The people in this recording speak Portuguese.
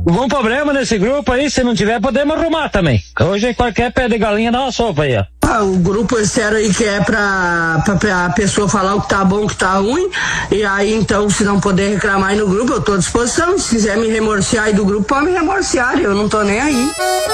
Algum problema nesse grupo aí, se não tiver, podemos arrumar também. Hoje qualquer pé de galinha dá uma sopa aí, ó. O grupo sério aí que é pra a pessoa falar o que tá bom, o que tá ruim, e aí então, se não puder reclamar aí no grupo, eu tô à disposição. Se quiser me remorciar aí do grupo, pode me remorciar, eu não tô nem aí.